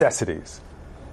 necessities?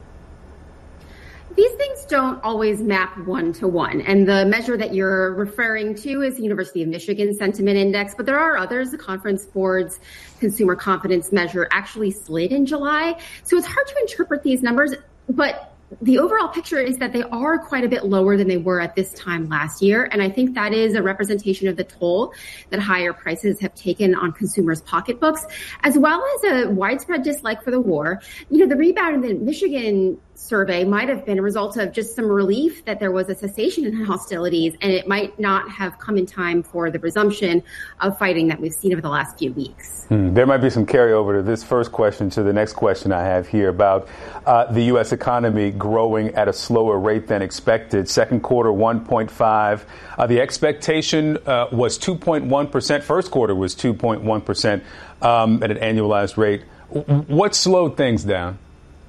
These things don't always map one-to-one. And the measure that you're referring to is the University of Michigan Sentiment Index, but there are others. The Conference Board's consumer confidence measure actually slid in July. So it's hard to interpret these numbers, but the overall picture is that they are quite a bit lower than they were at this time last year. And I think that is a representation of the toll that higher prices have taken on consumers' pocketbooks, as well as a widespread dislike for the war. You know, the rebound in the Michigan survey might have been a result of just some relief that there was a cessation in hostilities, and it might not have come in time for the resumption of fighting that we've seen over the last few weeks. There might be some carryover to this first question to the next question I have here about the U.S. economy growing at a slower rate than expected. Second quarter, 1.5. The expectation was 2.1%. First quarter was 2.1% at an annualized rate. What slowed things down?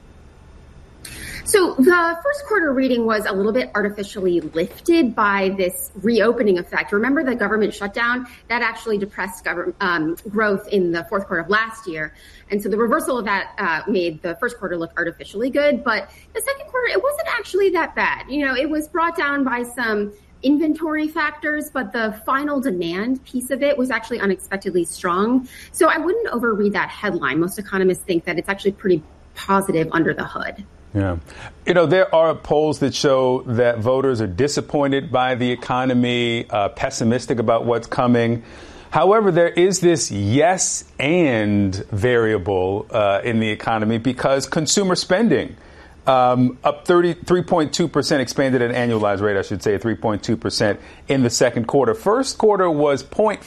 So the first quarter reading was a little bit artificially lifted by this reopening effect. Remember the government shutdown? That actually depressed growth in the fourth quarter of last year. And so the reversal of that made the first quarter look artificially good. But the second quarter, it wasn't actually that bad. You know, it was brought down by some inventory factors, but the final demand piece of it was actually unexpectedly strong. So I wouldn't overread that headline. Most economists think that it's actually pretty positive under the hood. Yeah. You know, there are polls that show that voters are disappointed by the economy, pessimistic about what's coming. However, there is this yes and variable in the economy because consumer spending up 3.2%, expanded at an annualized rate, I should say, 3.2% in the second quarter. First quarter was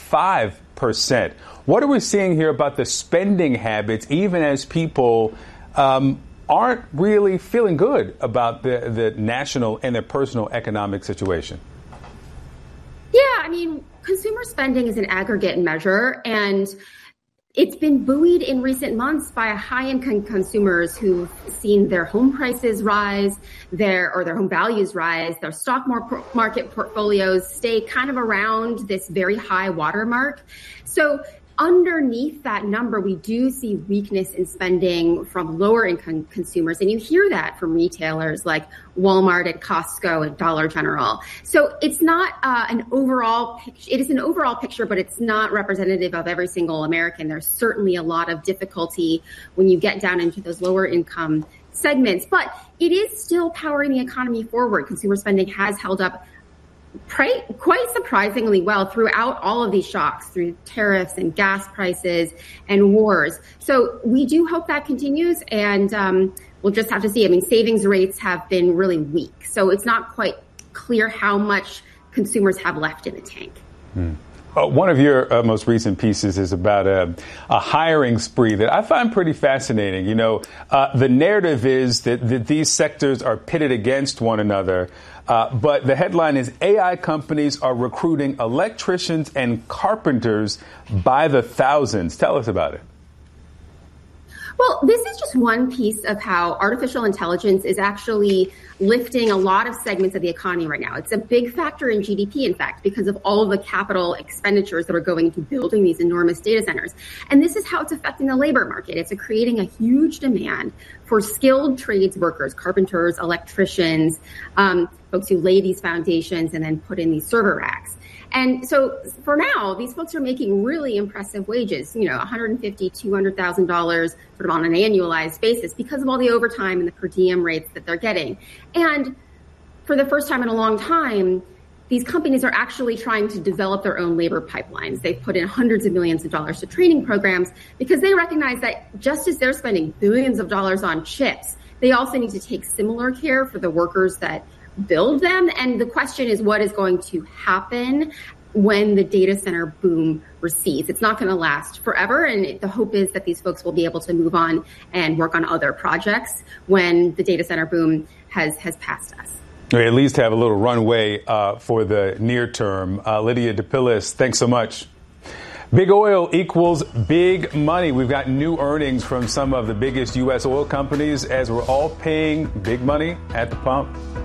0.5%. What are we seeing here about the spending habits, even as people aren't really feeling good about the national and their personal economic situation? Yeah, I mean, consumer spending is an aggregate measure, and it's been buoyed in recent months by high-income consumers who've seen their home prices rise, their home values rise, their stock market portfolios stay kind of around this very high watermark. So underneath that number, we do see weakness in spending from lower income consumers. And you hear that from retailers like Walmart and Costco and Dollar General. So it's not an overall picture. It is an overall picture, but it's not representative of every single American. There's certainly a lot of difficulty when you get down into those lower income segments, but it is still powering the economy forward. Consumer spending has held up quite surprisingly well throughout all of these shocks, through tariffs and gas prices and wars. So we do hope that continues, and we'll just have to see. I mean, savings rates have been really weak, so it's not quite clear how much consumers have left in the tank. One of your most recent pieces is about a hiring spree that I find pretty fascinating. You know, the narrative is that these sectors are pitted against one another. But the headline is AI companies are recruiting electricians and carpenters by the thousands. Tell us about it. Well, this is just one piece of how artificial intelligence is actually lifting a lot of segments of the economy right now. It's a big factor in GDP, in fact, because of all of the capital expenditures that are going into building these enormous data centers. And this is how it's affecting the labor market. It's creating a huge demand for skilled trades workers, carpenters, electricians, folks who lay these foundations and then put in these server racks. And so for now, these folks are making really impressive wages, you know, $150,000, $200,000 sort of on an annualized basis because of all the overtime and the per diem rates that they're getting. And for the first time in a long time, these companies are actually trying to develop their own labor pipelines. They've put in hundreds of millions of dollars to training programs because they recognize that just as they're spending billions of dollars on chips, they also need to take similar care for the workers that build them. And the question is, what is going to happen when the data center boom recedes? It's not going to last forever. And the hope is that these folks will be able to move on and work on other projects when the data center boom has passed us. Or at least have a little runway for the near term. Lydia DePillis, thanks so much. Big oil equals big money. We've got new earnings from some of the biggest U.S. oil companies as we're all paying big money at the pump.